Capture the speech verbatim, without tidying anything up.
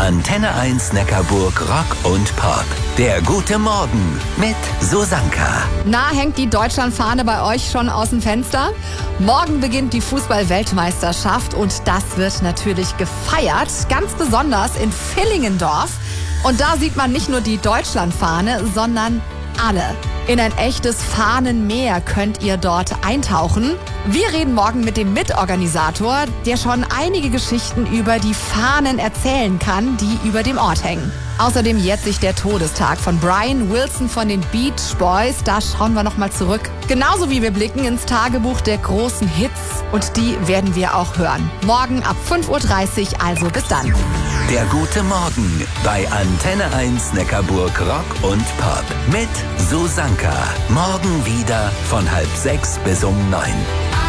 Antenne eins Neckarburg Rock und Pop. Der gute Morgen mit Susanka. Na, hängt die Deutschlandfahne bei euch schon aus dem Fenster? Morgen beginnt die Fußball-Weltmeisterschaft und das wird natürlich gefeiert, ganz besonders in Villingendorf. Und da sieht man nicht nur die Deutschlandfahne, sondern alle. In ein echtes Fahnenmeer könnt ihr dort eintauchen. Wir reden morgen mit dem Mitorganisator, der schon einige Geschichten über die Fahnen erzählen kann, die über dem Ort hängen. Außerdem jährt sich der Todestag von Brian Wilson von den Beach Boys. Da schauen wir nochmal zurück. Genauso wie wir blicken ins Tagebuch der großen Hits. Und die werden wir auch hören. Morgen ab fünf Uhr dreißig, also bis dann. Der gute Morgen bei Antenne eins Neckarburg Rock und Pop mit Susanka. Morgen wieder von halb sechs bis um neun.